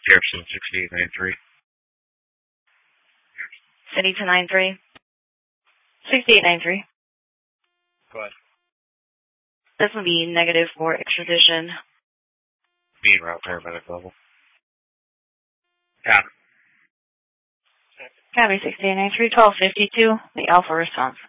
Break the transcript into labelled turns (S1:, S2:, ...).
S1: Jefferson 6893.
S2: City to 93. 6893.
S1: Go ahead.
S2: This will be negative for extradition.
S1: Being route paramedic level. Copy.
S2: Copy 6893, 1252. The Alpha response.